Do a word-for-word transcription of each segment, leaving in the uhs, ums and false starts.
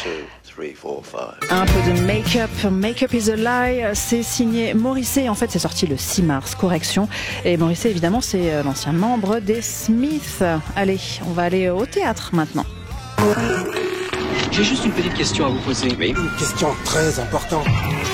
Un peu de make-up, Make-up is a Lie, c'est signé Morrissey. En fait, c'est sorti le six mars, correction. Et Morrissey, évidemment, c'est l'ancien membre des Smiths. Allez, on va aller au théâtre maintenant. J'ai juste une petite question à vous poser. Mais une question très importante.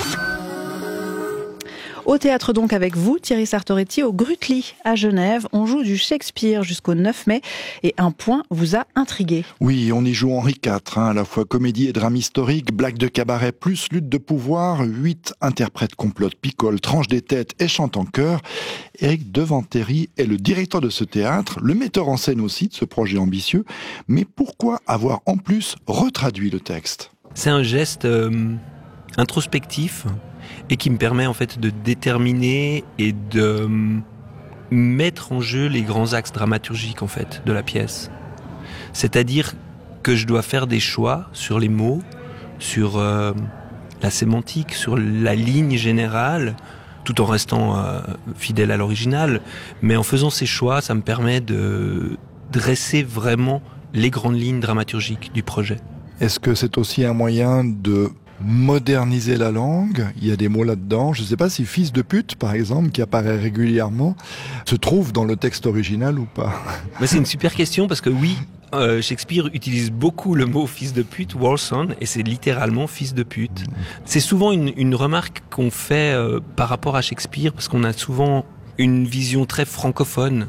Au théâtre donc avec vous, Thierry Sartoretti, au Grutli à Genève. On joue du Shakespeare jusqu'au neuf mai et un point vous a intrigué. Oui, on y joue Henri quatre, hein, à la fois comédie et drame historique, blague de cabaret plus lutte de pouvoir, huit interprètes complotent, picolent, tranchent des têtes et chantent en chœur. Éric Devanteri est le directeur de ce théâtre, le metteur en scène aussi de ce projet ambitieux. Mais pourquoi avoir en plus retraduit le texte ? C'est un geste euh, introspectif et qui me permet en fait de déterminer et de mettre en jeu les grands axes dramaturgiques en fait de la pièce. C'est-à-dire que je dois faire des choix sur les mots, sur euh, la sémantique, sur la ligne générale, tout en restant euh, fidèle à l'original. Mais en faisant ces choix, ça me permet de dresser vraiment les grandes lignes dramaturgiques du projet. Est-ce que c'est aussi un moyen de moderniser la langue? Il y a des mots là-dedans. Je ne sais pas si fils de pute, par exemple, qui apparaît régulièrement, se trouve dans le texte original ou pas. Mais c'est une super question parce que oui, euh, Shakespeare utilise beaucoup le mot fils de pute, Whoreson, et c'est littéralement fils de pute. C'est souvent une, une remarque qu'on fait euh, par rapport à Shakespeare parce qu'on a souvent une vision très francophone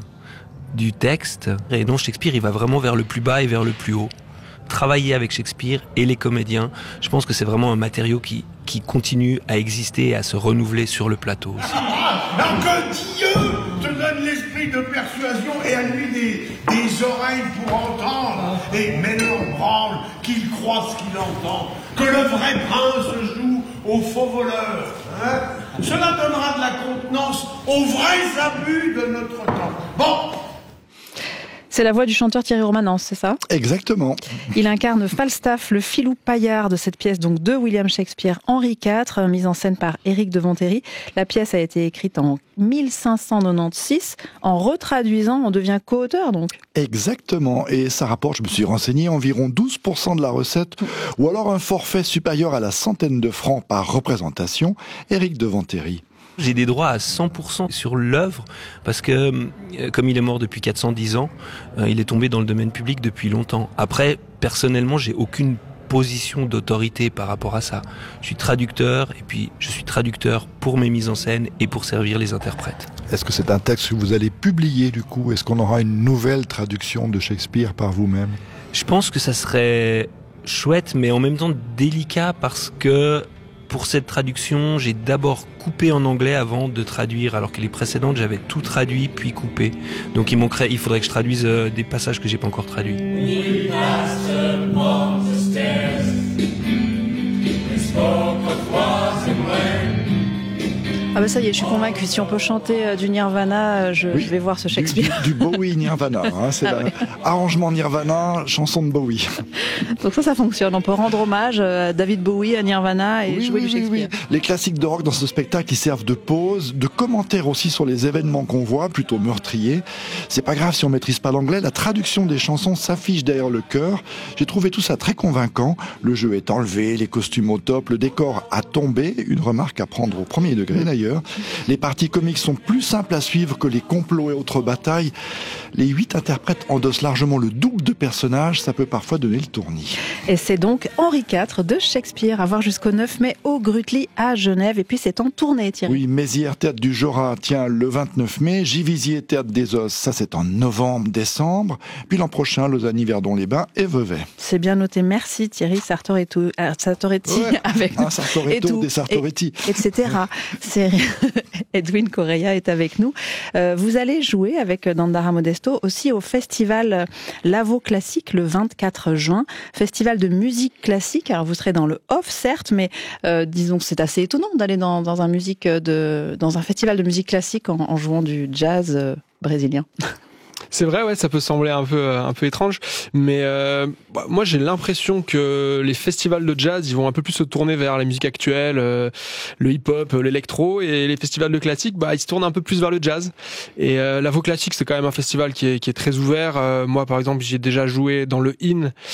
du texte. Et non, Shakespeare, il va vraiment vers le plus bas et vers le plus haut. Travailler avec Shakespeare et les comédiens, je pense que c'est vraiment un matériau qui, qui continue à exister et à se renouveler sur le plateau aussi. Ah, que Dieu te donne l'esprit de persuasion et à lui des, des oreilles pour entendre, et mets-le en branle, qu'il croit ce qu'il entend, que le vrai prince joue au faux voleur. Hein? Cela donnera de la contenance aux vrais abus de notre temps. Bon. C'est la voix du chanteur Thierry Romanens, c'est ça ? Exactement. Il incarne Falstaff, le filou paillard de cette pièce donc de William Shakespeare, Henri quatre, mise en scène par Éric Devanteri. La pièce a été écrite en mille cinq cent quatre-vingt-seize. En retraduisant, on devient co-auteur donc. Exactement. Et ça rapporte, je me suis renseigné, environ douze pour cent de la recette, ou alors un forfait supérieur à la centaine de francs par représentation. Éric Devanteri. J'ai des droits à cent pour cent sur l'œuvre parce que, comme il est mort depuis quatre cent dix ans, euh, il est tombé dans le domaine public depuis longtemps. Après, personnellement, j'ai aucune position d'autorité par rapport à ça. Je suis traducteur et puis je suis traducteur pour mes mises en scène et pour servir les interprètes. Est-ce que c'est un texte que vous allez publier du coup ? Est-ce qu'on aura une nouvelle traduction de Shakespeare par vous-même ? Je pense que ça serait chouette, mais en même temps délicat parce que pour cette traduction, j'ai d'abord coupé en anglais avant de traduire, alors que les précédentes, j'avais tout traduit puis coupé. Donc il manquerait, il faudrait que je traduise euh, des passages que j'ai pas encore traduits. We passed upon the stairs. We spoke of what and when. Ah bah ça y est, je suis convaincue. Si on peut chanter euh, du Nirvana, je, oui, je vais voir ce Shakespeare. Du, du, du Bowie Nirvana, hein, c'est ah, ouais. Arrangement Nirvana, chanson de Bowie. Donc ça, ça fonctionne. On peut rendre hommage à David Bowie, à Nirvana et oui, jouer oui, du Shakespeare. Oui, oui. Les classiques de rock dans ce spectacle, ils servent de pause, de commentaire aussi sur les événements qu'on voit, plutôt meurtriers. C'est pas grave si on maîtrise pas l'anglais, la traduction des chansons s'affiche derrière le chœur. J'ai trouvé tout ça très convaincant. Le jeu est enlevé, les costumes au top, le décor a tombé. Une remarque à prendre au premier degré d'ailleurs. Les parties comiques sont plus simples à suivre que les complots et autres batailles. Les huit interprètes endossent largement le double de personnages, ça peut parfois donner le tournis. Et c'est donc Henri quatre de Shakespeare, à voir jusqu'au neuf mai au Grutli à Genève. Et puis c'est en tournée, Thierry. Oui, Mézières, Théâtre du Jorat, tiens, le vingt-neuf mai. Givisier, Théâtre des Os, ça c'est en novembre, décembre. Puis l'an prochain, Lausanne, Yverdon-les-Bains et Vevey. C'est bien noté. Merci Thierry Sartoretti, euh, Sartoretti ouais, avec nous. Un Sartoretto, des Sartoretti. Et cetera. C'est... Edwin Correia est avec nous. Euh, vous allez jouer avec Dandara Modesto aussi au festival Lavo Classique le vingt-quatre juin. Festival de musique classique. Alors vous serez dans le off certes, mais euh, disons que c'est assez étonnant d'aller dans, dans un musique de, dans un festival de musique classique en, en jouant du jazz euh, brésilien. C'est vrai, ouais, ça peut sembler un peu un peu étrange, mais euh, bah, moi j'ai l'impression que les festivals de jazz, ils vont un peu plus se tourner vers la musique actuelle, euh, le hip-hop, l'électro, et les festivals de classique, bah ils se tournent un peu plus vers le jazz. Et euh, Lavo Classique, c'est quand même un festival qui est qui est très ouvert. Euh, moi, par exemple, j'ai déjà joué dans le In